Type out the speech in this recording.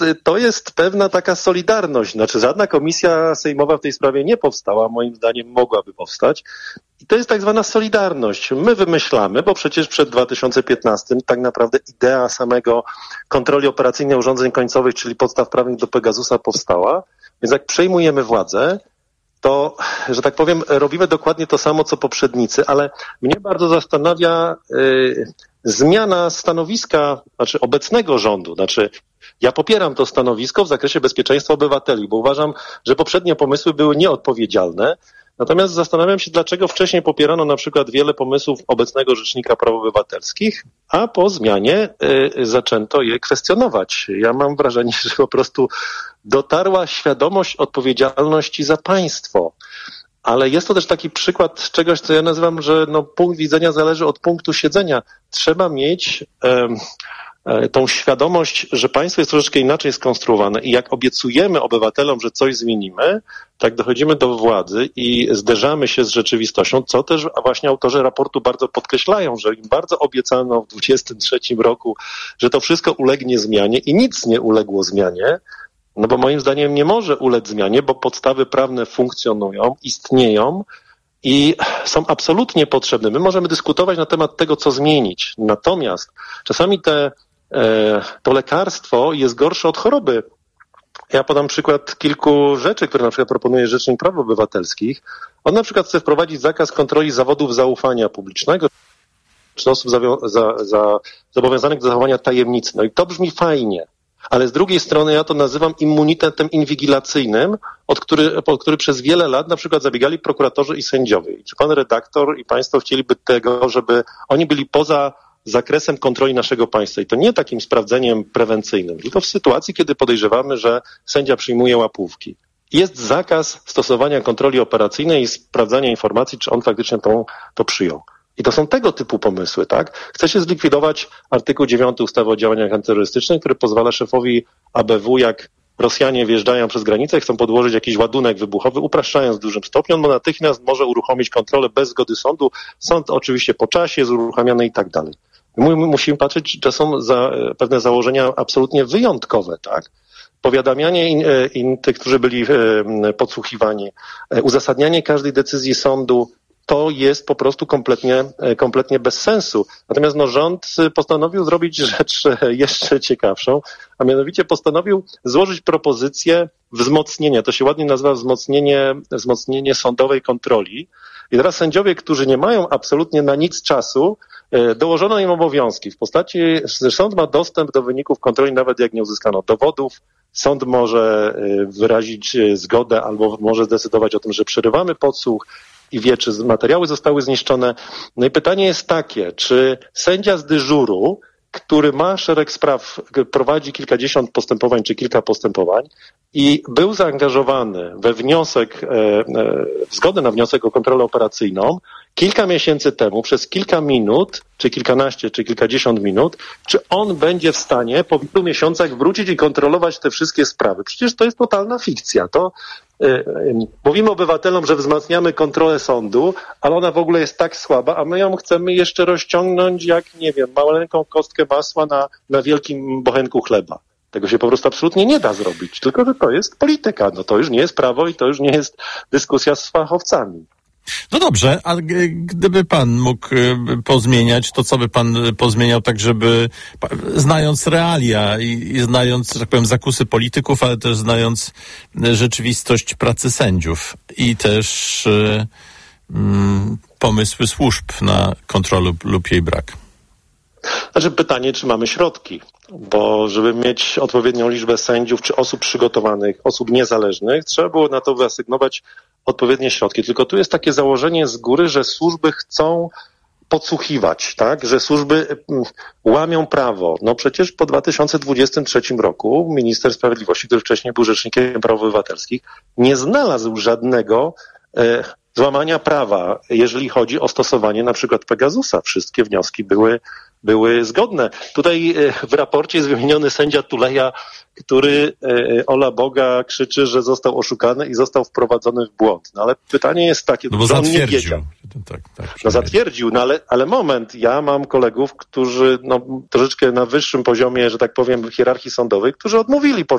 to jest pewna taka solidarność. Znaczy żadna komisja sejmowa w tej sprawie nie powstała, moim zdaniem mogłaby powstać. I to jest tak zwana solidarność. My wymyślamy, bo przecież przed 2015 tak naprawdę idea samego kontroli operacyjnej urządzeń końcowych, czyli podstaw prawnych do Pegasusa powstała. Więc jak przejmujemy władzę, to, że tak powiem, robimy dokładnie to samo, co poprzednicy, ale mnie bardzo zastanawia zmiana stanowiska, znaczy obecnego rządu. Znaczy, ja popieram to stanowisko w zakresie bezpieczeństwa obywateli, bo uważam, że poprzednie pomysły były nieodpowiedzialne. Natomiast zastanawiam się, dlaczego wcześniej popierano na przykład wiele pomysłów obecnego Rzecznika Praw Obywatelskich, a po zmianie zaczęto je kwestionować. Ja mam wrażenie, że po prostu dotarła świadomość odpowiedzialności za państwo. Ale jest to też taki przykład czegoś, co ja nazywam, że punkt widzenia zależy od punktu siedzenia. Trzeba mieć tą świadomość, że państwo jest troszeczkę inaczej skonstruowane i jak obiecujemy obywatelom, że coś zmienimy, tak dochodzimy do władzy i zderzamy się z rzeczywistością, co też właśnie autorzy raportu bardzo podkreślają, że im bardzo obiecano w 2023 roku, że to wszystko ulegnie zmianie i nic nie uległo zmianie, no bo moim zdaniem nie może ulec zmianie, bo podstawy prawne funkcjonują, istnieją i są absolutnie potrzebne. My możemy dyskutować na temat tego, co zmienić. Natomiast czasami to lekarstwo jest gorsze od choroby. Ja podam przykład kilku rzeczy, które na przykład proponuje Rzecznik Praw Obywatelskich. On na przykład chce wprowadzić zakaz kontroli zawodów zaufania publicznego czy osób zobowiązanych do zachowania tajemnicy. No i to brzmi fajnie. Ale z drugiej strony ja to nazywam immunitetem inwigilacyjnym, pod który przez wiele lat na przykład zabiegali prokuratorzy i sędziowie. I czy pan redaktor i państwo chcieliby tego, żeby oni byli poza zakresem kontroli naszego państwa? I to nie takim sprawdzeniem prewencyjnym, tylko w sytuacji, kiedy podejrzewamy, że sędzia przyjmuje łapówki. Jest zakaz stosowania kontroli operacyjnej i sprawdzania informacji, czy on faktycznie to przyjął. I to są tego typu pomysły, tak? Chce się zlikwidować artykuł 9 ustawy o działaniach antyterrorystycznych, który pozwala szefowi ABW, jak Rosjanie wjeżdżają przez granicę, chcą podłożyć jakiś ładunek wybuchowy, upraszczając w dużym stopniu, on natychmiast może uruchomić kontrolę bez zgody sądu. Sąd oczywiście po czasie jest uruchamiany i tak dalej. My musimy patrzeć, że są pewne założenia absolutnie wyjątkowe, tak? Powiadamianie tych, którzy byli podsłuchiwani, uzasadnianie każdej decyzji sądu, to jest po prostu kompletnie bez sensu. Natomiast rząd postanowił zrobić rzecz jeszcze ciekawszą, a mianowicie postanowił złożyć propozycję wzmocnienia, to się ładnie nazywa wzmocnienie sądowej kontroli. I teraz sędziowie, którzy nie mają absolutnie na nic czasu, dołożono im obowiązki w postaci, że sąd ma dostęp do wyników kontroli, nawet jak nie uzyskano dowodów. Sąd może wyrazić zgodę albo może zdecydować o tym, że przerywamy podsłuch i wie, czy materiały zostały zniszczone. No i pytanie jest takie, czy sędzia z dyżuru, który ma szereg spraw, prowadzi kilkadziesiąt postępowań czy kilka postępowań i był zaangażowany we wniosek, w zgodę na wniosek o kontrolę operacyjną kilka miesięcy temu, przez kilka minut, czy kilkanaście, czy kilkadziesiąt minut, czy on będzie w stanie po wielu miesiącach wrócić i kontrolować te wszystkie sprawy? Przecież to jest totalna fikcja. Mówimy obywatelom, że wzmacniamy kontrolę sądu, ale ona w ogóle jest tak słaba, a my ją chcemy jeszcze rozciągnąć jak, nie wiem, maleńką kostkę masła na wielkim bochenku chleba. Tego się po prostu absolutnie nie da zrobić, tylko że to jest polityka. To już nie jest prawo i to już nie jest dyskusja z fachowcami. No dobrze, a gdyby pan mógł pozmieniać, to co by pan pozmieniał tak, żeby znając realia i znając, że tak powiem, zakusy polityków, ale też znając rzeczywistość pracy sędziów i też pomysły służb na kontrolę lub jej brak? Znaczy pytanie, czy mamy środki, bo żeby mieć odpowiednią liczbę sędziów czy osób przygotowanych, osób niezależnych, trzeba było na to wyasygnować odpowiednie środki. Tylko tu jest takie założenie z góry, że służby chcą podsłuchiwać, tak? Że służby łamią prawo. No przecież po 2023 roku minister sprawiedliwości, który wcześniej był Rzecznikiem Praw Obywatelskich, nie znalazł żadnego złamania prawa, jeżeli chodzi o stosowanie na przykład Pegasusa. Wszystkie wnioski były były zgodne. Tutaj w raporcie jest wymieniony sędzia Tuleja, który ola Boga krzyczy, że został oszukany i został wprowadzony w błąd. No ale pytanie jest takie, no bo że on nie zatwierdził. wiedział. Tak, No zatwierdził, no ale moment, ja mam kolegów, którzy troszeczkę na wyższym poziomie, że tak powiem, hierarchii sądowej, którzy odmówili